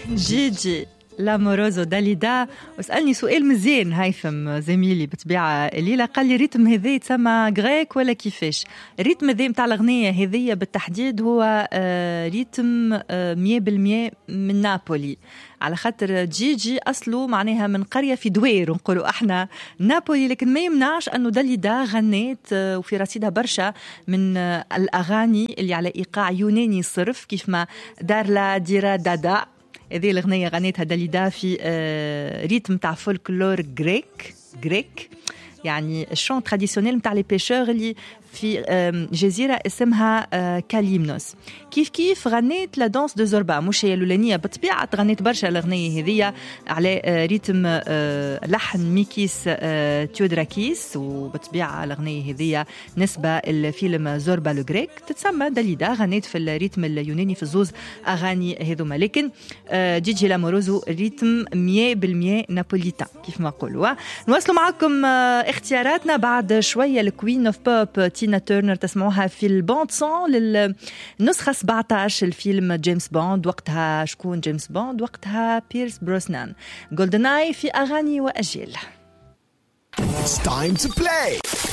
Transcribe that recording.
جيجي لاموروزو داليدا. وسألني سؤال مزيان هيثم زميلي بطبيعة الليلة، قال لي ريتم هذا يتسمى غريك ولا كيفاش؟ الريتم هذا متاع الأغنية هذية بالتحديد هو ريتم 100% من نابولي، على خاطر جيجي أصله معناها من قرية في دوير نقولوا احنا نابولي، لكن ما يمنعش أنه داليدا غنيت وفي رصيدها برشا من الأغاني اللي على إيقاع يوناني صرف، كيف ما دارلا ديرا دادا. هذه الأغنية غنيتها داليدا في ريتم تاع فولكلور غريك، يعني الشون تراديسيونيل متاع لي بيشور اللي في جزيرة اسمها كاليمنوس. كيف غنيت لا دانس دو زوربا، مش هي الأولانية بالطبيعة، غنيت برشا الأغنية هذية على ريتم لحن ميكيس تيودراكيس، وبالطبيعة الأغنية هذية نسبة الفيلم زوربا لو غريك، تتسمى داليدا غنيت في الريتم اليوناني في الزوز أغاني هذوما. لكن جيجي لاموروزو ريتم 100% نابوليتان كيف ما قولوا. نواصلوا معكم اختياراتنا بعد شوية. الكوين اوف بوب تينا تيرنر تسمعوها في الباند سون للنسخة 17 الفيلم جيمس بوند. وقتها شكون جيمس بوند؟ وقتها بيرس بروسنان. جولدن آي في أغاني وأجيال. It's time to play.